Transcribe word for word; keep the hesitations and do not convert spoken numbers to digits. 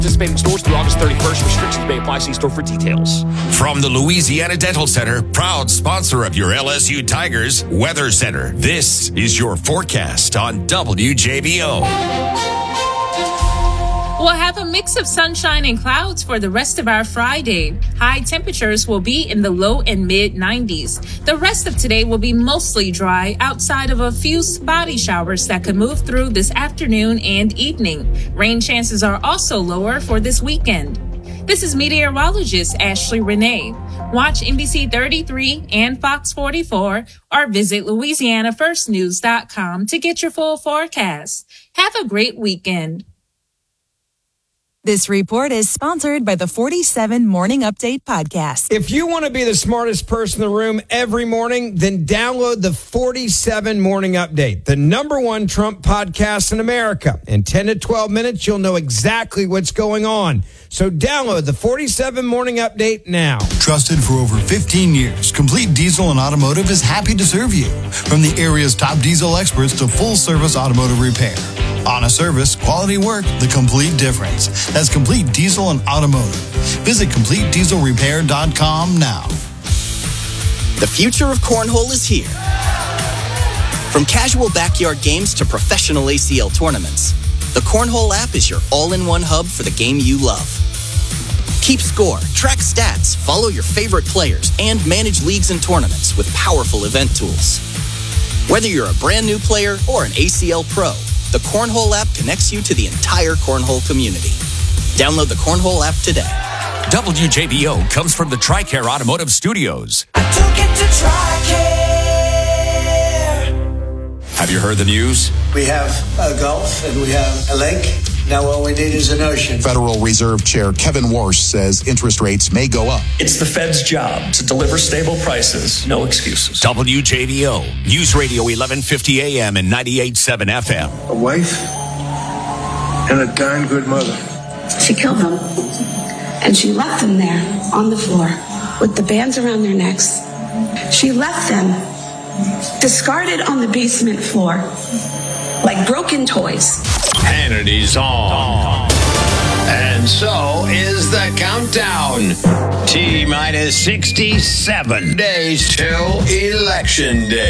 Participating stores through August thirty-first. Restrictions may apply. See store for details. From the Louisiana Dental Center, proud sponsor of your L S U Tigers Weather Center. This is your forecast on W J B O. We'll have a mix of sunshine and clouds for the rest of our Friday. High temperatures will be in the low and mid nineties. The rest of today will be mostly dry outside of a few spotty showers that could move through this afternoon and evening. Rain chances are also lower for this weekend. This is meteorologist Ashley Renee. Watch N B C thirty-three and Fox forty-four or visit Louisiana First News dot com to get your full forecast. Have a great weekend. This report is sponsored by the forty-seven Morning Update podcast. If you want to be the smartest person in the room every morning, then download the forty-seven Morning Update, the number one Trump podcast in America. In ten to twelve minutes, you'll know exactly what's going on. So download the forty-seven Morning Update now. Trusted for over fifteen years, Complete Diesel and Automotive is happy to serve you. From the area's top diesel experts to full-service automotive repair. Honest service, quality work, the complete difference. That's Complete Diesel and Automotive. Visit complete diesel repair dot com now. The future of cornhole is here. From casual backyard games to professional A C L tournaments, the Cornhole app is your all-in-one hub for the game you love. Keep score, track stats, follow your favorite players, and manage leagues and tournaments with powerful event tools. Whether you're a brand new player or an A C L pro, the Cornhole app connects you to the entire cornhole community. Download the Cornhole app today. W J B O comes from the TRICARE Automotive Studios. I took it to TRICARE. Have you heard the news? We have a Gulf and we have a lake. Now all we need is an ocean. Federal Reserve Chair Kevin Warsh says interest rates may go up. It's the Fed's job to deliver stable prices. No excuses. W J B O, News Radio eleven fifty A M and ninety-eight point seven F M. A wife and a darn good mother. She killed them. And she left them there on the floor with the bands around their necks. She left them discarded on the basement floor like broken toys. Hannity's on. And so is the countdown. T minus sixty-seven days till Election Day.